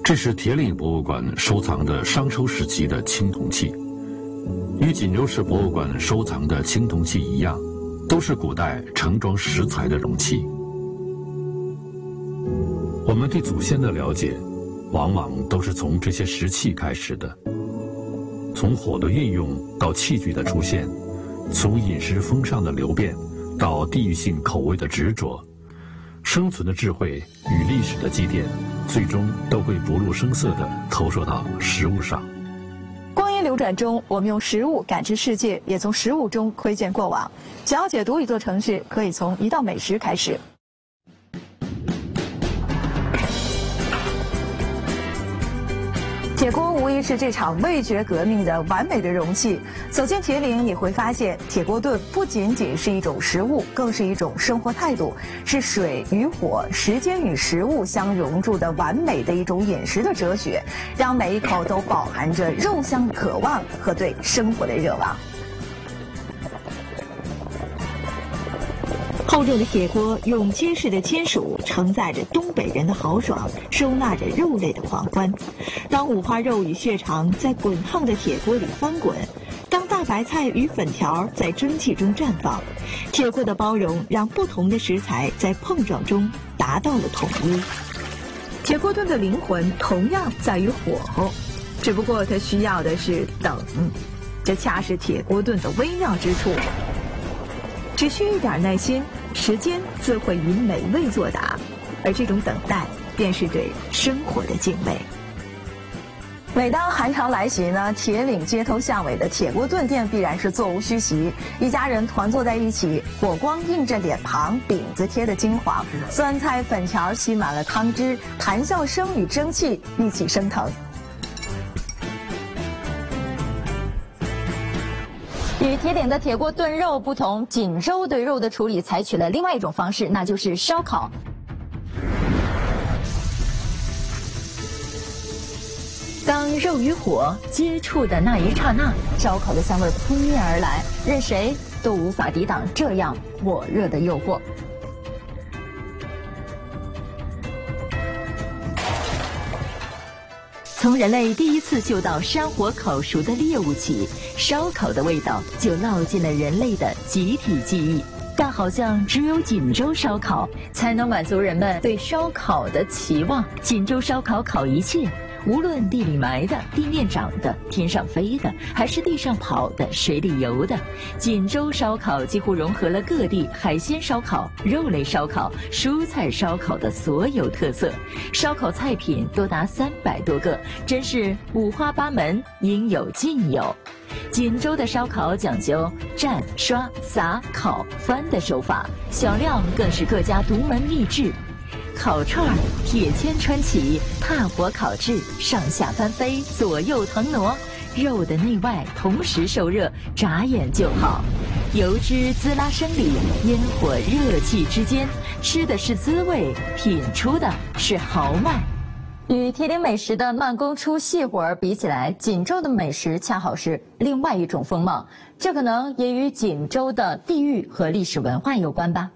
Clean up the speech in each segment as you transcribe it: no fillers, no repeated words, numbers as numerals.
这是铁岭博物馆收藏的商周时期的青铜器，与锦州市博物馆收藏的青铜器一样，都是古代盛装食材的容器。我们对祖先的了解，往往都是从这些石器开始的。从火的运用到器具的出现，从饮食风尚的流变到地域性口味的执着，生存的智慧与历史的积淀，最终都会不露声色地投射到食物上。 光阴流转中，我们用食物感知世界，也从食物中窥见过往。想要解读一座城市，可以从一道美食开始。铁锅无疑是这场味觉革命的完美的容器。走进铁岭，你会发现，铁锅炖不仅仅是一种食物，更是一种生活态度，是水与火、时间与食物相融入的完美的一种饮食的哲学，让每一口都饱含着肉香的渴望和对生活的热望。厚重的铁锅用结实的金属承载着东北人的豪爽，收纳着肉类的狂欢。当五花肉与血肠在滚烫的铁锅里翻滚，当大白菜与粉条在蒸汽中绽放，铁锅的包容让不同的食材在碰撞中达到了统一。铁锅炖的灵魂同样在于火候，只不过它需要的是等，这恰是铁锅炖的微妙之处。只需一点耐心，时间自会以美味作答，而这种等待便是对生活的敬畏。每当寒潮来袭呢，铁岭街头巷尾的铁锅炖店必然是座无虚席。一家人团坐在一起，火光映着脸庞，饼子贴得金黄，酸菜粉条吸满了汤汁，谈笑声与蒸汽一起升腾。与铁岭的铁锅炖肉不同，锦州对肉的处理采取了另外一种方式，那就是烧烤。当肉与火接触的那一刹那，烧烤的香味扑面而来，任谁都无法抵挡这样火热的诱惑。从人类第一次嗅到山火烤熟的猎物起，烧烤的味道就烙进了人类的集体记忆。但好像只有锦州烧烤才能满足人们对烧烤的期望。锦州烧烤烤一切，无论地里埋的、地面长的、天上飞的，还是地上跑的、水里游的，锦州烧烤几乎融合了各地海鲜烧烤、肉类烧烤、蔬菜烧烤的所有特色。烧烤菜品多达300多个，真是五花八门，应有尽有。锦州的烧烤讲究蘸、刷、撒、烤、翻的手法，小料更是各家独门秘制。烤串儿，铁签穿起，炭火烤制，上下翻飞，左右腾挪，肉的内外同时受热，眨眼就好。油脂滋拉生里，烟火热气之间，吃的是滋味，品出的是豪迈。与铁岭美食的慢工出细活儿比起来，锦州的美食恰好是另外一种风貌。这可能也与锦州的地域和历史文化有关吧。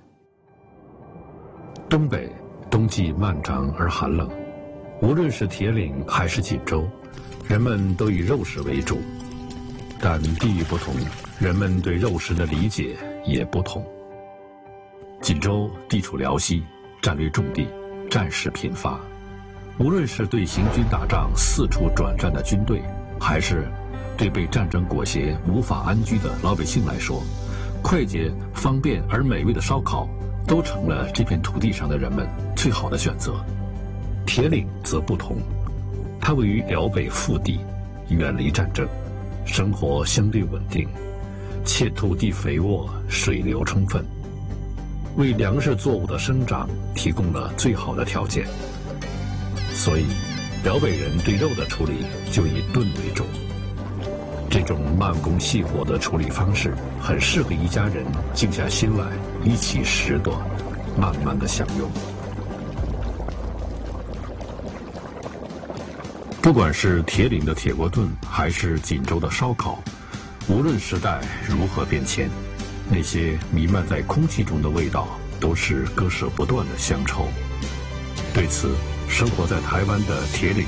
东北冬季漫长而寒冷，无论是铁岭还是锦州，人们都以肉食为主。但地域不同，人们对肉食的理解也不同。锦州地处辽西，战略重地，战事频发。无论是对行军打仗四处转战的军队，还是对被战争裹挟无法安居的老百姓来说，快捷、方便而美味的烧烤都成了这片土地上的人们最好的选择。铁岭则不同，它位于辽北腹地，远离战争，生活相对稳定，且土地肥沃，水流充分，为粮食作物的生长提供了最好的条件。所以，辽北人对肉的处理就以炖为主。这种慢工细活的处理方式，很适合一家人静下心来，一起拾掇，慢慢的享用。不管是铁岭的铁锅炖，还是锦州的烧烤，无论时代如何变迁，那些弥漫在空气中的味道，都是割舍不断的乡愁。对此，生活在台湾的铁岭